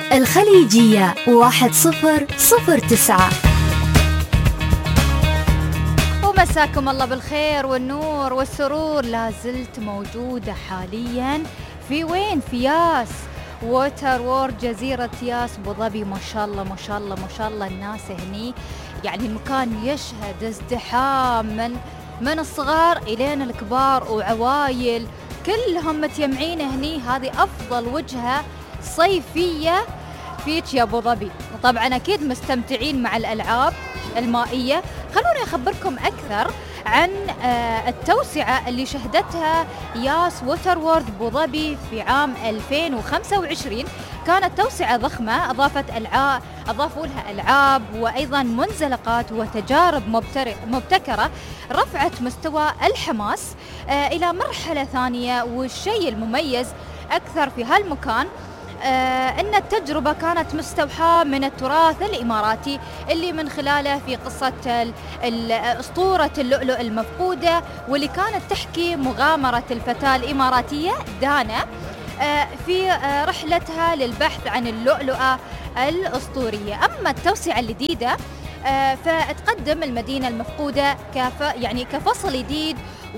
الخليجية 1009. ومساكم الله بالخير والنور والسرور. لازلت موجودة حاليا في وين؟ في ياس ووتر وورد، جزيرة ياس بوظبي. ما شاء الله ما شاء الله ما شاء الله، الناس هني يعني المكان يشهد ازدحام من الصغار إلين الكبار وعوايل، كلهم متجمعين هني. هذه أفضل وجهة صيفية فيك يا أبو ظبي. طبعا أكيد مستمتعين مع الألعاب المائية. خلوني أخبركم أكثر عن التوسعة اللي شهدتها ياس ووتر وورد بو ظبي في عام 2025. كانت توسعة ضخمة، أضافوا لها ألعاب وأيضا منزلقات وتجارب مبتكرة رفعت مستوى الحماس إلى مرحلة ثانية. والشيء المميز أكثر في هالمكان أن التجربة كانت مستوحاة من التراث الإماراتي، اللي من خلاله في قصة أسطورة اللؤلؤ المفقودة، واللي كانت تحكي مغامرة الفتاة الإماراتية دانا في رحلتها للبحث عن اللؤلؤة الأسطورية. أما التوسعة الجديدة فتقدم المدينة المفقودة كفصل جديد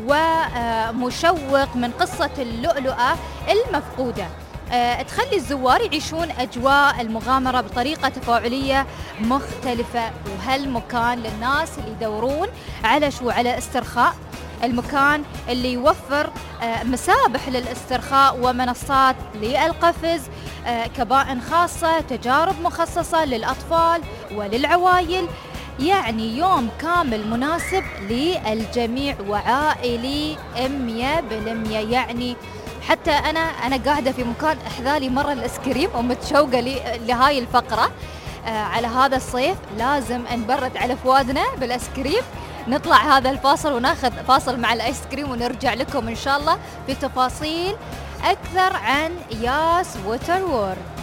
ومشوق من قصة اللؤلؤة المفقودة، تخلي الزوار يعيشون أجواء المغامرة بطريقة تفاعلية مختلفة. وهالمكان للناس اللي يدورون على استرخاء، المكان اللي يوفر مسابح للاسترخاء ومنصات للقفز، كبائن خاصة، تجارب مخصصة للأطفال وللعوائل. يعني يوم كامل مناسب للجميع وعائلي 100%. يعني حتى أنا قاعدة في مكان أحذالي مرة الإسكريم ومتشوقة لهاي الفقرة. على هذا الصيف لازم نبرد على فوادنا بالإسكريم. نطلع هذا الفاصل وناخذ فاصل مع الآيسكريم ونرجع لكم إن شاء الله في تفاصيل أكثر عن ياس ووتر وورد.